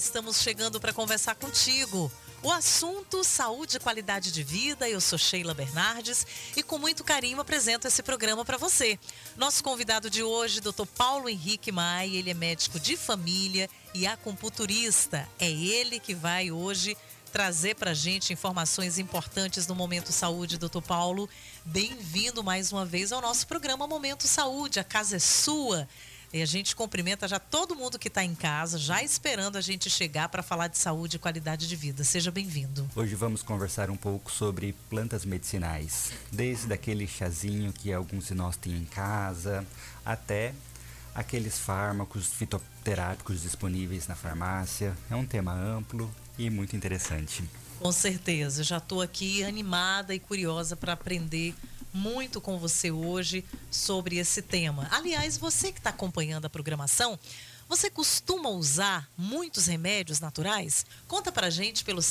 estamos chegando para conversar contigo. O assunto saúde e qualidade de vida. Eu sou Sheila Bernardes e com muito carinho apresento esse programa para você. Nosso convidado de hoje, Dr. Paulo Henrique Maia, ele é médico de família e acupunturista. É ele que vai hoje trazer para a gente informações importantes no Momento Saúde. Dr. Paulo, bem-vindo mais uma vez ao nosso programa Momento Saúde. A casa é sua. E a gente cumprimenta já todo mundo que está em casa, já esperando a gente chegar para falar de saúde e qualidade de vida. Seja bem-vindo. Hoje vamos conversar um pouco sobre plantas medicinais. Desde aquele chazinho que alguns de nós têm em casa, até aqueles fármacos fitoterápicos disponíveis na farmácia. É um tema amplo e muito interessante. Com certeza, já estou aqui animada e curiosa para aprender muito com você hoje sobre esse tema. Aliás, você que está acompanhando a programação, você costuma usar muitos remédios naturais? Conta pra gente pelo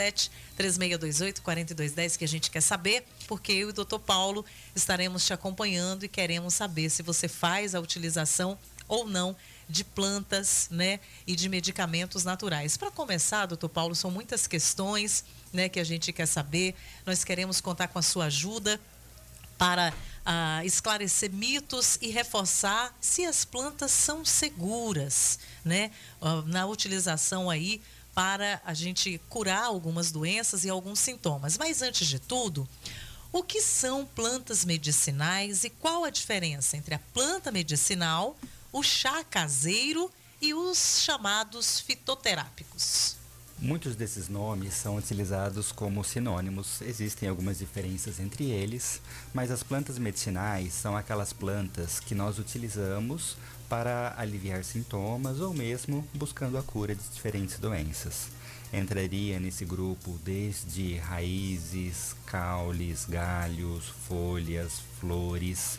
77-3628-4210 que a gente quer saber, porque eu e o Dr. Paulo estaremos te acompanhando e queremos saber se você faz a utilização ou não de plantas, né, e de medicamentos naturais. Para começar, Dr. Paulo, são muitas questões, né, que a gente quer saber. Nós queremos contar com a sua ajuda para esclarecer mitos e reforçar se as plantas são seguras, né, na utilização aí para a gente curar algumas doenças e alguns sintomas. Mas antes de tudo, o que são plantas medicinais e qual a diferença entre a planta medicinal, o chá caseiro e os chamados fitoterápicos? Muitos desses nomes são utilizados como sinônimos, existem algumas diferenças entre eles, mas as plantas medicinais são aquelas plantas que nós utilizamos para aliviar sintomas ou mesmo buscando a cura de diferentes doenças. Entraria nesse grupo desde raízes, caules, galhos, folhas, flores,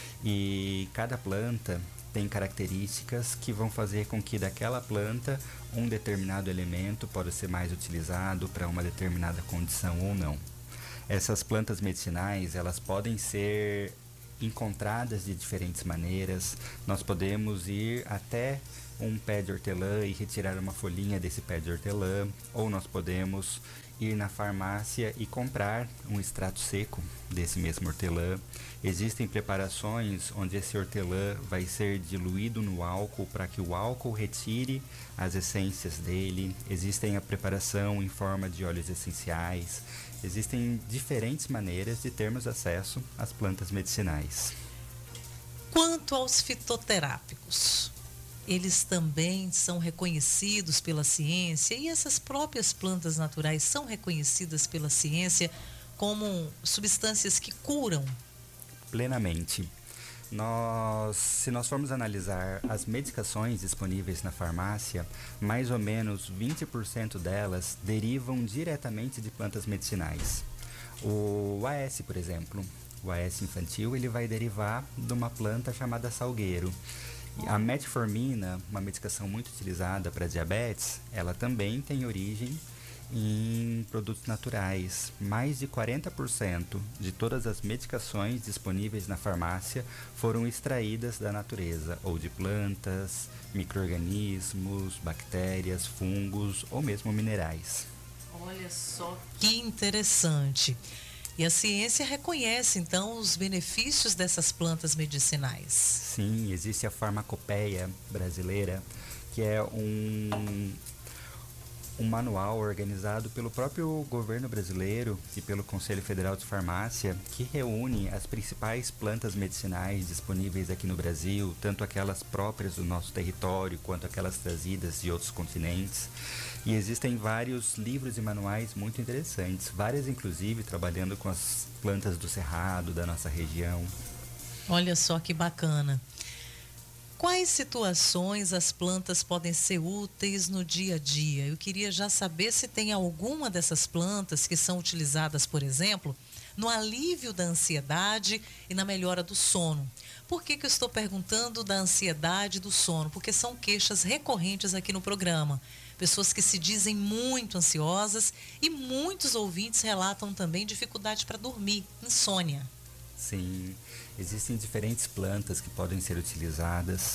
e cada planta tem características que vão fazer com que daquela planta um determinado elemento possa ser mais utilizado para uma determinada condição ou não. Essas plantas medicinais, elas podem ser encontradas de diferentes maneiras. Nós podemos ir até um pé de hortelã e retirar uma folhinha desse pé de hortelã, ou nós podemos ir na farmácia e comprar um extrato seco desse mesmo hortelã. Existem preparações onde esse hortelã vai ser diluído no álcool para que o álcool retire as essências dele. Existem a preparação em forma de óleos essenciais. Existem diferentes maneiras de termos acesso às plantas medicinais. Quanto aos fitoterápicos, eles também são reconhecidos pela ciência e essas próprias plantas naturais são reconhecidas pela ciência como substâncias que curam? Plenamente. Se nós formos analisar as medicações disponíveis na farmácia, mais ou menos 20% delas derivam diretamente de plantas medicinais. O AS, por exemplo, o AS infantil, ele vai derivar de uma planta chamada salgueiro. A metformina, uma medicação muito utilizada para diabetes, ela também tem origem em produtos naturais. Mais de 40% de todas as medicações disponíveis na farmácia foram extraídas da natureza, ou de plantas, micro-organismos, bactérias, fungos ou mesmo minerais. Olha só que interessante. E a ciência reconhece, então, os benefícios dessas plantas medicinais. Sim, existe a Farmacopeia brasileira, que é um manual organizado pelo próprio governo brasileiro e pelo Conselho Federal de Farmácia, que reúne as principais plantas medicinais disponíveis aqui no Brasil, tanto aquelas próprias do nosso território, quanto aquelas trazidas de outros continentes. E existem vários livros e manuais muito interessantes, várias inclusive trabalhando com as plantas do cerrado, da nossa região. Olha só que bacana. Quais situações as plantas podem ser úteis no dia a dia? Eu queria já saber se tem alguma dessas plantas que são utilizadas, por exemplo, no alívio da ansiedade e na melhora do sono. Por que eu estou perguntando da ansiedade e do sono? Porque são queixas recorrentes aqui no programa. Pessoas que se dizem muito ansiosas e muitos ouvintes relatam também dificuldade para dormir, insônia. Sim, existem diferentes plantas que podem ser utilizadas.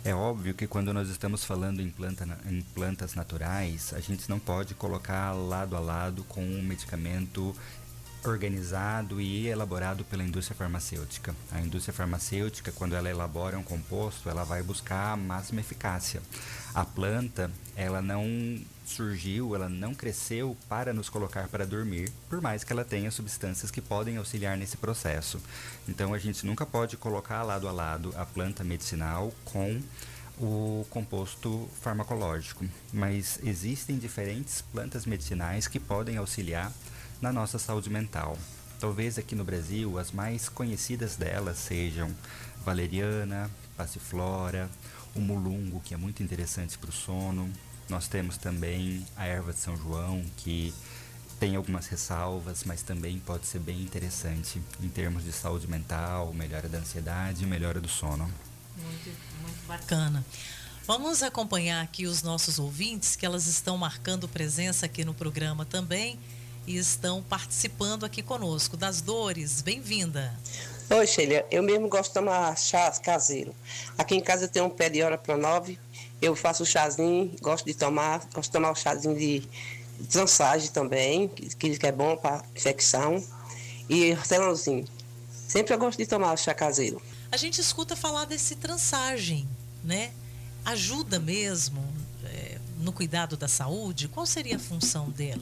É óbvio que quando nós estamos falando em plantas naturais, a gente não pode colocar lado a lado com um medicamento organizado e elaborado pela indústria farmacêutica. A indústria farmacêutica, quando ela elabora um composto, ela vai buscar a máxima eficácia. A planta, ela não surgiu, ela não cresceu para nos colocar para dormir, por mais que ela tenha substâncias que podem auxiliar nesse processo. Então a gente nunca pode colocar lado a lado a planta medicinal com o composto farmacológico, mas existem diferentes plantas medicinais que podem auxiliar na nossa saúde mental. Talvez aqui no Brasil as mais conhecidas delas sejam valeriana, passiflora, o mulungo, que é muito interessante para o sono. Nós temos também a erva de São João, que tem algumas ressalvas, mas também pode ser bem interessante em termos de saúde mental, melhora da ansiedade e melhora do sono. Muito bacana. Vamos acompanhar aqui os nossos ouvintes, que elas estão marcando presença aqui no programa também e estão participando aqui conosco. Das Dores, bem-vinda. Oi, Sheila. Eu mesmo gosto de tomar chá caseiro. Aqui em casa eu tenho um pé de hora para 9. Eu faço o chazinho, gosto de tomar o chazinho de trançagem também, que é bom para infecção. E hortelãozinho. Sempre eu gosto de tomar o chá caseiro. A gente escuta falar desse trançagem, né? Ajuda mesmo no cuidado da saúde? Qual seria a função dele?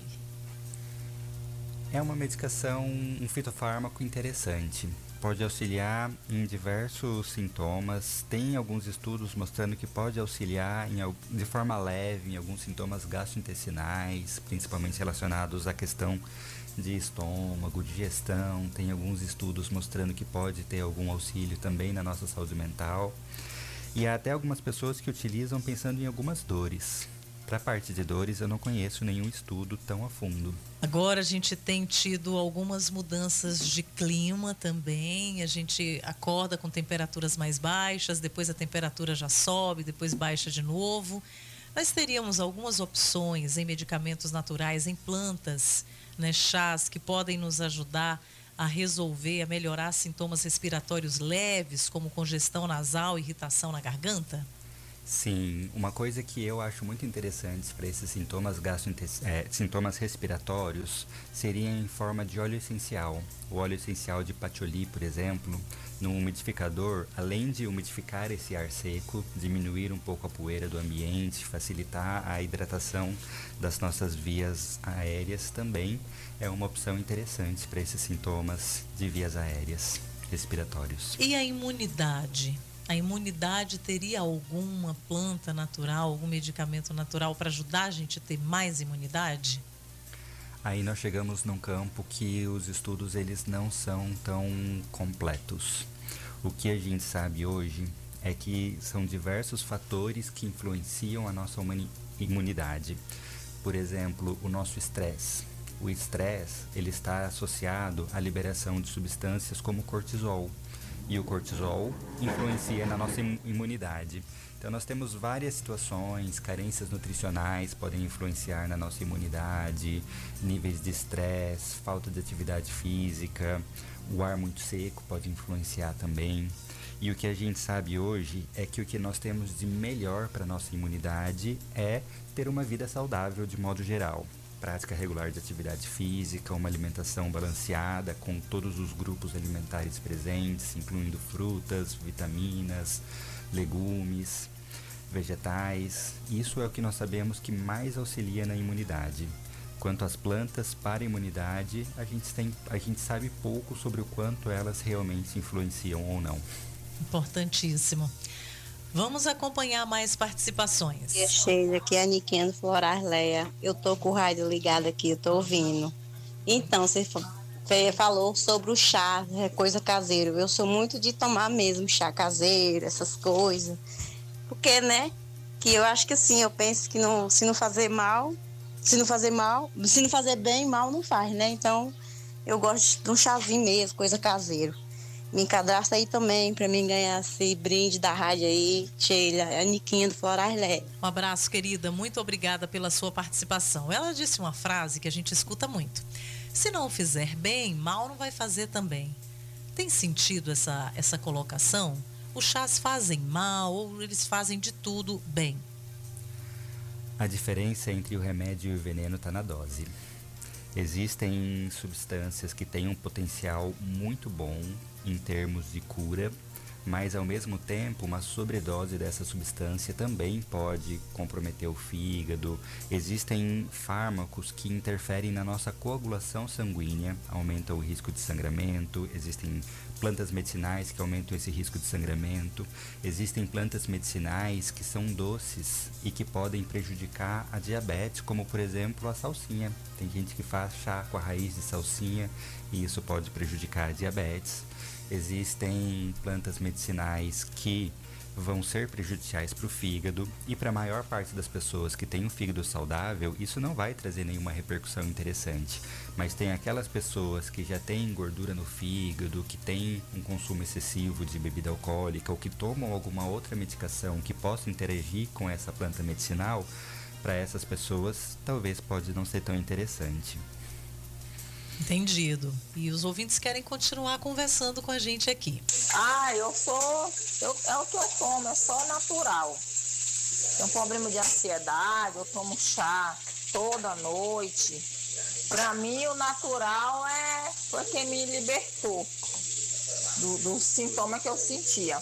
É uma medicação, um fitofármaco interessante. Pode auxiliar em diversos sintomas. Tem alguns estudos mostrando que pode auxiliar de forma leve em alguns sintomas gastrointestinais, principalmente relacionados à questão de estômago, digestão. Tem alguns estudos mostrando que pode ter algum auxílio também na nossa saúde mental. E há até algumas pessoas que utilizam pensando em algumas dores. Para a parte de dores, eu não conheço nenhum estudo tão a fundo. Agora a gente tem tido algumas mudanças de clima também. A gente acorda com temperaturas mais baixas, depois a temperatura já sobe, depois baixa de novo. Nós teríamos algumas opções em medicamentos naturais, em plantas, né, chás que podem nos ajudar a resolver, a melhorar sintomas respiratórios leves, como congestão nasal, irritação na garganta? Sim, uma coisa que eu acho muito interessante para esses sintomas respiratórios seria em forma de óleo essencial. O óleo essencial de patchouli, por exemplo, no umidificador, além de umidificar esse ar seco, diminuir um pouco a poeira do ambiente, facilitar a hidratação das nossas vias aéreas, também é uma opção interessante para esses sintomas de vias aéreas respiratórios. E a imunidade? A imunidade teria alguma planta natural, algum medicamento natural para ajudar a gente a ter mais imunidade? Aí nós chegamos num campo que os estudos eles não são tão completos. O que a gente sabe hoje é que são diversos fatores que influenciam a nossa imunidade. Por exemplo, o nosso estresse. O estresse ele está associado à liberação de substâncias como cortisol. E o cortisol influencia na nossa imunidade. Então nós temos várias situações, carências nutricionais podem influenciar na nossa imunidade, níveis de estresse, falta de atividade física, o ar muito seco pode influenciar também. E o que a gente sabe hoje é que o que nós temos de melhor para a nossa imunidade é ter uma vida saudável de modo geral. Prática regular de atividade física, uma alimentação balanceada com todos os grupos alimentares presentes, incluindo frutas, vitaminas, legumes, vegetais. Isso é o que nós sabemos que mais auxilia na imunidade. Quanto às plantas para a imunidade, a gente sabe pouco sobre o quanto elas realmente influenciam ou não. Importantíssimo. Vamos acompanhar mais participações. E Sheila, aqui é a Niquinha do Florais Leia. Eu tô com o rádio ligado aqui, eu tô ouvindo. Então, você falou sobre o chá, coisa caseira. Eu sou muito de tomar mesmo chá caseiro, essas coisas. Porque, né, que eu acho que assim, eu penso que se não fazer bem, mal não faz, né? Então, eu gosto de um chazinho mesmo, coisa caseira. Me cadastra aí também para mim ganhar esse brinde da rádio aí, Sheila, a Niquinha do Florais Leia. Um abraço, querida. Muito obrigada pela sua participação. Ela disse uma frase que a gente escuta muito. Se não o fizer bem, mal não vai fazer também. Tem sentido essa colocação? os chás fazem mal ou eles fazem de tudo bem? A diferença entre o remédio e o veneno está na dose. Existem substâncias que têm um potencial muito bom em termos de cura, mas ao mesmo tempo uma sobredose dessa substância também pode comprometer o fígado. Existem fármacos que interferem na nossa coagulação sanguínea, aumentam o risco de sangramento. Existem plantas medicinais que aumentam esse risco de sangramento. Existem plantas medicinais que são doces e que podem prejudicar a diabetes, como por exemplo a salsinha. Tem gente que faz chá com a raiz de salsinha e isso pode prejudicar a diabetes. Existem plantas medicinais que vão ser prejudiciais para o fígado, e para a maior parte das pessoas que têm um fígado saudável, isso não vai trazer nenhuma repercussão interessante. Mas tem aquelas pessoas que já têm gordura no fígado, que têm um consumo excessivo de bebida alcoólica ou que tomam alguma outra medicação que possa interagir com essa planta medicinal, para essas pessoas talvez pode não ser tão interessante. Entendido. E os ouvintes querem continuar conversando com a gente aqui. É o que eu tomo, é só natural. Tenho problema de ansiedade, eu tomo chá toda noite. Para mim, o natural foi quem me libertou do sintoma que eu sentia.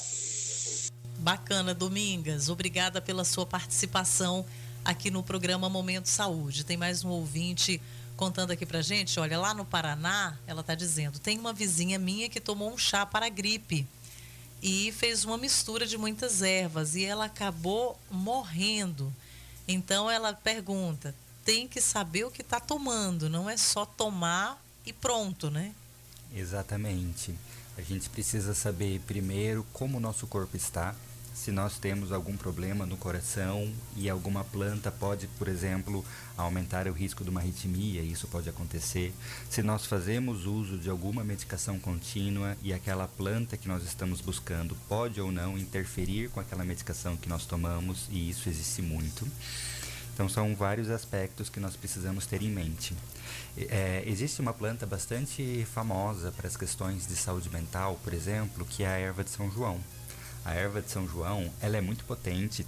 Bacana, Domingas. Obrigada pela sua participação aqui no programa Momento Saúde. Tem mais um ouvinte contando aqui pra gente. Olha, lá no Paraná, ela tá dizendo, tem uma vizinha minha que tomou um chá para a gripe e fez uma mistura de muitas ervas e ela acabou morrendo. Então ela pergunta, tem que saber o que está tomando, não é só tomar e pronto, né? Exatamente. A gente precisa saber primeiro como o nosso corpo está, se nós temos algum problema no coração e alguma planta pode, por exemplo, aumentar o risco de uma arritmia, isso pode acontecer. Se nós fazemos uso de alguma medicação contínua e aquela planta que nós estamos buscando pode ou não interferir com aquela medicação que nós tomamos, e isso existe muito. Então são vários aspectos que nós precisamos ter em mente. Existe uma planta bastante famosa para as questões de saúde mental, por exemplo, que é a erva de São João. A erva de São João, ela é muito potente,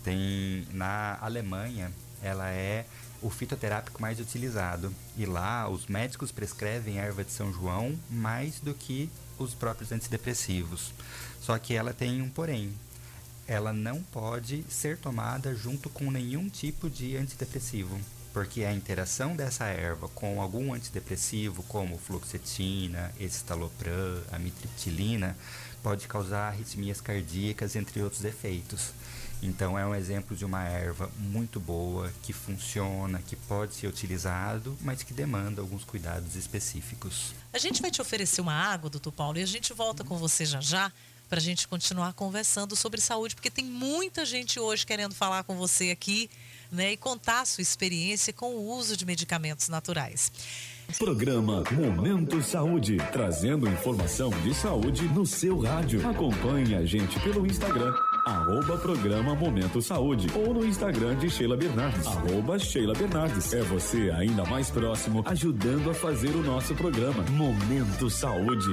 na Alemanha, ela é o fitoterápico mais utilizado. E lá, os médicos prescrevem a erva de São João mais do que os próprios antidepressivos. Só que ela tem um porém. Ela não pode ser tomada junto com nenhum tipo de antidepressivo, porque a interação dessa erva com algum antidepressivo, como fluoxetina, escitalopram, amitriptilina, pode causar arritmias cardíacas, entre outros efeitos. Então é um exemplo de uma erva muito boa, que funciona, que pode ser utilizado, mas que demanda alguns cuidados específicos. A gente vai te oferecer uma água, doutor Paulo, e a gente volta com você já para a gente continuar conversando sobre saúde, porque tem muita gente hoje querendo falar com você aqui, né, e contar a sua experiência com o uso de medicamentos naturais. Programa Momento Saúde, trazendo informação de saúde no seu rádio. Acompanhe a gente pelo Instagram, @programa Momento Saúde, ou no Instagram de Sheila Bernardes, @Sheila Bernardes. É você ainda mais próximo, ajudando a fazer o nosso programa Momento Saúde.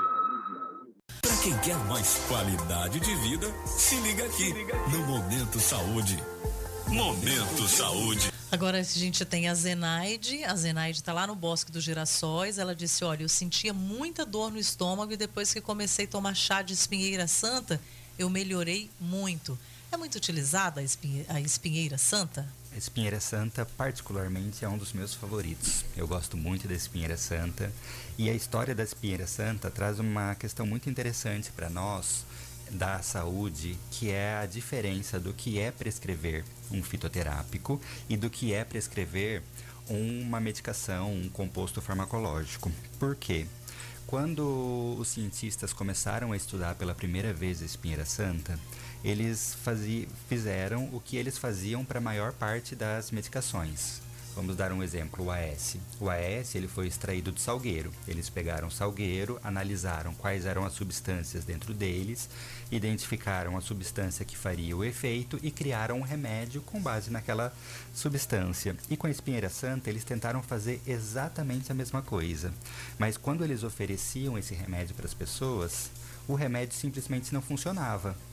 Para quem quer mais qualidade de vida, se liga aqui no Momento Saúde. Momento Saúde. Agora a gente tem a Zenaide está lá no Bosque dos Girassóis. Ela disse, olha, eu sentia muita dor no estômago e depois que comecei a tomar chá de espinheira santa, eu melhorei muito. É muito utilizada a espinheira santa? A espinheira santa, particularmente, é um dos meus favoritos. Eu gosto muito da espinheira santa, e a história da espinheira santa traz uma questão muito interessante para nós da saúde, que é a diferença do que é prescrever um fitoterápico e do que é prescrever uma medicação, um composto farmacológico. Por quê? Quando os cientistas começaram a estudar pela primeira vez a espinheira santa, eles fizeram o que eles faziam para a maior parte das medicações. Vamos dar um exemplo, o AS. O AS ele foi extraído do salgueiro. Eles pegaram o salgueiro, analisaram quais eram as substâncias dentro deles, identificaram a substância que faria o efeito e criaram um remédio com base naquela substância. E com a espinheira santa eles tentaram fazer exatamente a mesma coisa. Mas quando eles ofereciam esse remédio para as pessoas, o remédio simplesmente não funcionava.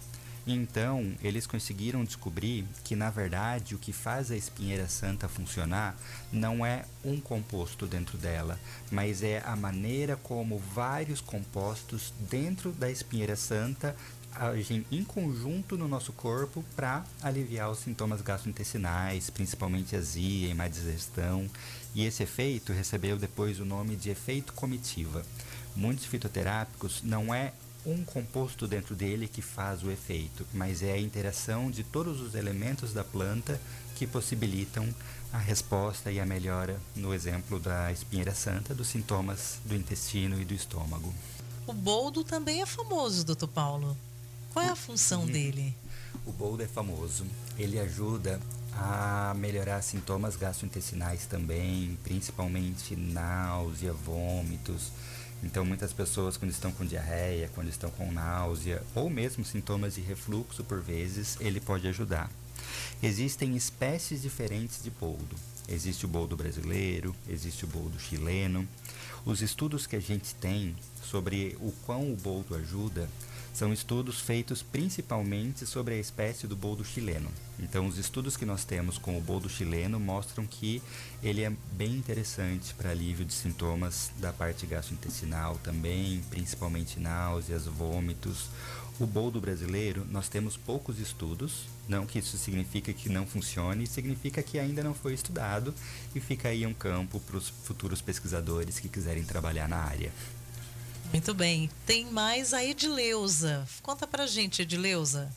Então, eles conseguiram descobrir que, na verdade, o que faz a espinheira santa funcionar não é um composto dentro dela, mas é a maneira como vários compostos dentro da espinheira santa agem em conjunto no nosso corpo para aliviar os sintomas gastrointestinais, principalmente azia e má digestão. E esse efeito recebeu depois o nome de efeito comitiva. Muitos fitoterápicos não é um composto dentro dele que faz o efeito, mas é a interação de todos os elementos da planta que possibilitam a resposta e a melhora, no exemplo da espinheira santa, dos sintomas do intestino e do estômago. O boldo também é famoso, Dr. Paulo. Qual é a função dele? O boldo é famoso. Ele ajuda a melhorar sintomas gastrointestinais também, principalmente náusea, vômitos. Então, muitas pessoas, quando estão com diarreia, quando estão com náusea, ou mesmo sintomas de refluxo, por vezes, ele pode ajudar. Existem espécies diferentes de boldo. Existe o boldo brasileiro, existe o boldo chileno. Os estudos que a gente tem sobre o quão o boldo ajuda são estudos feitos principalmente sobre a espécie do boldo chileno. Então, os estudos que nós temos com o boldo chileno mostram que ele é bem interessante para alívio de sintomas da parte gastrointestinal também, principalmente náuseas, vômitos. O boldo brasileiro, nós temos poucos estudos, não que isso significa que não funcione, significa que ainda não foi estudado e fica aí um campo para os futuros pesquisadores que quiserem trabalhar na área. Muito bem. Tem mais a Edileuza. Conta pra gente, Edileuza.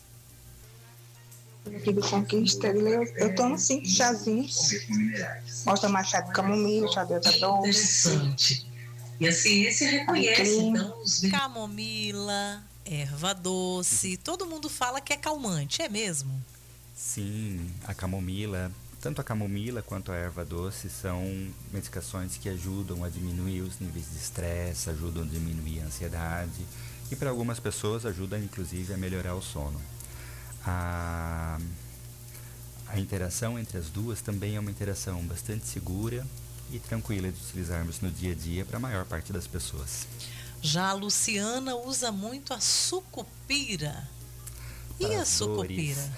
Aqui do Conquista, eu tomo assim, chazinho. Gosto de tomar chá de camomila, chá de erva doce. Interessante. E a ciência reconhece, então, os... Camomila, erva doce, todo mundo fala que é calmante, é mesmo? Sim, a camomila, tanto a camomila quanto a erva doce são medicações que ajudam a diminuir os níveis de estresse, ajudam a diminuir a ansiedade e para algumas pessoas ajudam inclusive a melhorar o sono. A interação entre as duas também é uma interação bastante segura e tranquila de utilizarmos no dia a dia para a maior parte das pessoas. Já a Luciana usa muito a sucupira. E a sucupira?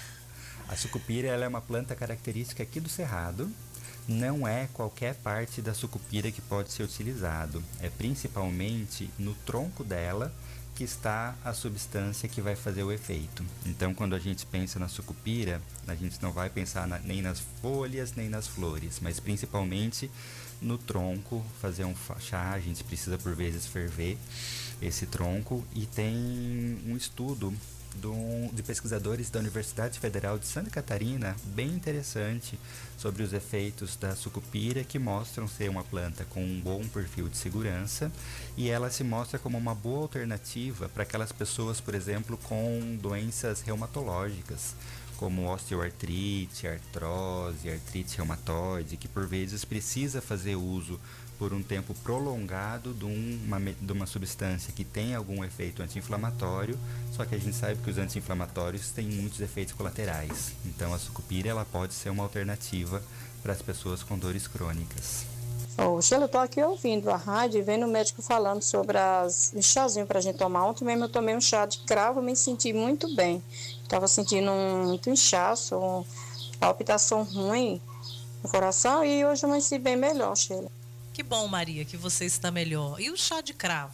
A sucupira ela é uma planta característica aqui do Cerrado. Não é qualquer parte da sucupira que pode ser utilizado. É principalmente no tronco dela que está a substância que vai fazer o efeito. Então, quando a gente pensa na sucupira, a gente não vai pensar nem nas folhas, nem nas flores, mas principalmente no tronco, fazer um chá. A gente precisa, por vezes, ferver esse tronco. E tem um estudo de pesquisadores da Universidade Federal de Santa Catarina, bem interessante, sobre os efeitos da sucupira, que mostram ser uma planta com um bom perfil de segurança e ela se mostra como uma boa alternativa para aquelas pessoas, por exemplo, com doenças reumatológicas, como osteoartrite, artrose, artrite reumatoide, que por vezes precisa fazer uso por um tempo prolongado de uma substância que tem algum efeito anti-inflamatório, só que a gente sabe que os anti-inflamatórios têm muitos efeitos colaterais. Então a sucupira ela pode ser uma alternativa para as pessoas com dores crônicas. Sheila, eu tô aqui ouvindo a rádio e vendo o médico falando sobre o chazinho pra gente tomar. Ontem mesmo eu tomei um chá de cravo e me senti muito bem. Tava sentindo muito inchaço, palpitação ruim no coração e hoje eu me senti bem melhor, Sheila. Que bom, Maria, que você está melhor. E o chá de cravo?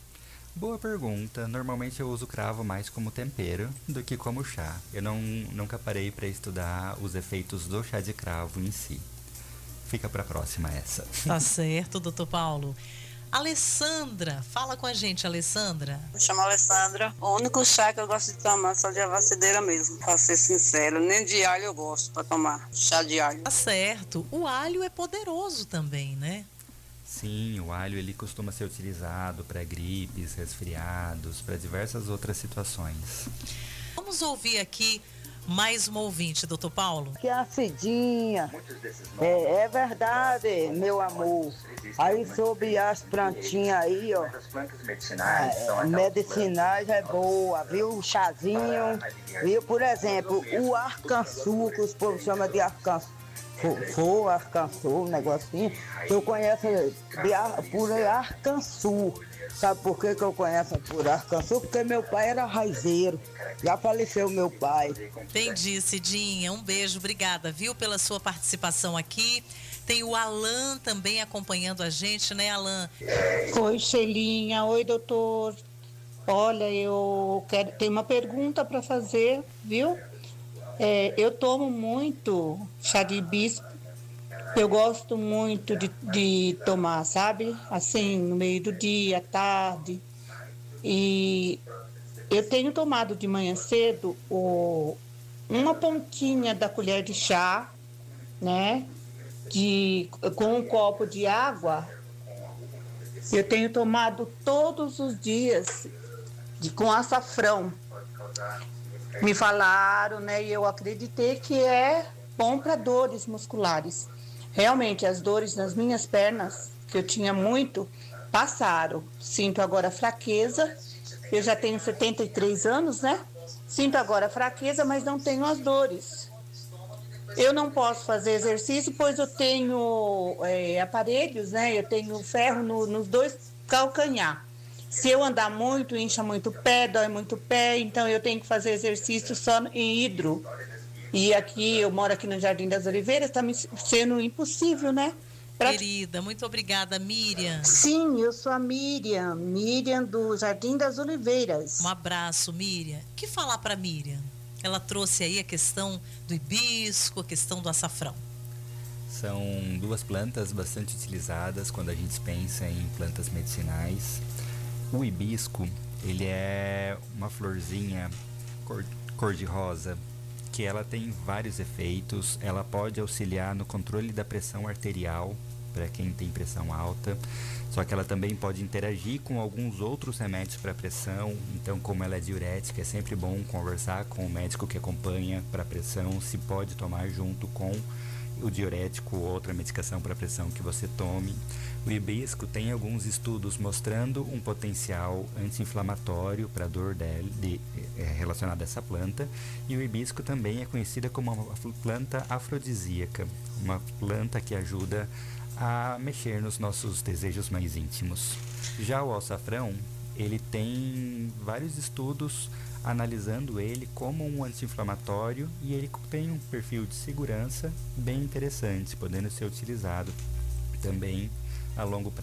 Boa pergunta. Normalmente eu uso cravo mais como tempero do que como chá. Eu nunca parei para estudar os efeitos do chá de cravo em si. Fica para a próxima essa. Tá certo, doutor Paulo. Alessandra, fala com a gente, Alessandra. Me chamo Alessandra. O único chá que eu gosto de tomar é só de avacedeira mesmo, pra ser sincero. Nem de alho eu gosto pra tomar, chá de alho. Tá certo. O alho é poderoso também, né? Sim, o alho ele costuma ser utilizado para gripes, resfriados, para diversas outras situações. Vamos ouvir aqui mais uma ouvinte, doutor Paulo. Que acidinha. É verdade, meu amor. Aí sobre as plantinhas aí, ó. Medicinais é boa, viu? O chazinho. Viu? Por exemplo, o arcançu, que os povos chamam de arcançu. Arcançu, um negocinho. Eu conheço por Arcançu. Sabe por que eu conheço por Arcançu? Porque meu pai era raizeiro. Já faleceu meu pai. Entendi, Cidinha. Um beijo, obrigada, viu, pela sua participação aqui. Tem o Alan também acompanhando a gente, né, Alan? Oi, Shelinha. Oi, doutor. Olha, eu tenho uma pergunta para fazer, viu? Eu tomo muito chá de hibisco. Eu gosto muito de tomar, sabe? Assim, no meio do dia, à tarde. E eu tenho tomado de manhã cedo uma pontinha da colher de chá, né? Com um copo de água. Eu tenho tomado todos os dias com açafrão. Me falaram, né? E eu acreditei que é bom para dores musculares. Realmente, as dores nas minhas pernas, que eu tinha muito, passaram. Sinto agora fraqueza. Eu já tenho 73 anos, né? Sinto agora fraqueza, mas não tenho as dores. Eu não posso fazer exercício, pois eu tenho aparelhos, né? Eu tenho ferro nos 2 calcanhar. Se eu andar muito, incha muito o pé, dói muito o pé, então eu tenho que fazer exercício só em hidro. E aqui, eu moro aqui no Jardim das Oliveiras, está me sendo impossível, né? Querida, muito obrigada, Miriam. Sim, eu sou a Miriam do Jardim das Oliveiras. Um abraço, Miriam. O que falar para Miriam? Ela trouxe aí a questão do hibisco, a questão do açafrão. São 2 plantas bastante utilizadas quando a gente pensa em plantas medicinais. O hibisco, ele é uma florzinha cor-de-rosa, que ela tem vários efeitos. Ela pode auxiliar no controle da pressão arterial, para quem tem pressão alta. Só que ela também pode interagir com alguns outros remédios para pressão. Então, como ela é diurética, é sempre bom conversar com o médico que acompanha para pressão, se pode tomar junto com o diurético ou outra medicação para pressão que você tome. O hibisco tem alguns estudos mostrando um potencial anti-inflamatório para a dor relacionada a essa planta. E o hibisco também é conhecida como uma planta afrodisíaca, uma planta que ajuda a mexer nos nossos desejos mais íntimos. Já o açafrão, ele tem vários estudos analisando ele como um anti-inflamatório, e ele tem um perfil de segurança bem interessante, podendo ser utilizado também a longo prazo.